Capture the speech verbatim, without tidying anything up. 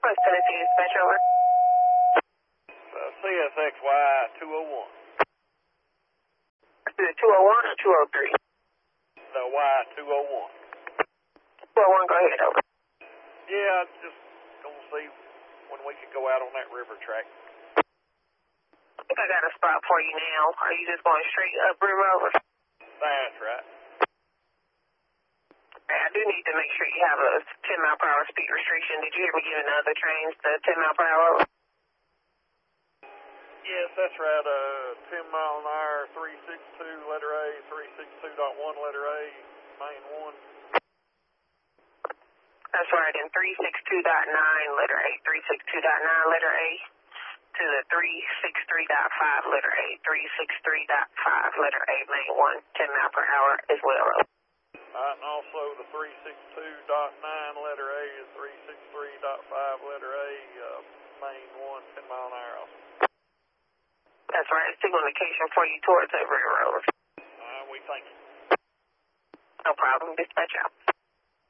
West Tennessee Dispatch, over. Uh, C S X Y two oh one. Is it two oh one or two oh three? The Y two oh one. two oh one, go ahead, over. Yeah, just gonna see when we can go out on that river track. I think I got a spot for you now. Are you just going straight up river, over? That's right. I do need to make sure you have a ten mile per hour speed restriction. Did you ever give the other trains the ten mile per hour? Yes, that's right. Uh, ten mile an hour, three sixty-two, letter A, three sixty-two point one, letter A, main one. That's right, and three sixty-two point nine, letter A, three sixty-two point nine, letter A, to the three sixty-three point five, letter A, three sixty-three point five, letter A, main one, ten mile per hour as well. Alright, and also the three sixty-two point nine, letter A, is three sixty-three point five, letter A, uh, main one, ten mile an hour also. That's right, signal indication for you towards Everett Road. Alright, we thank you. No problem, dispatch out.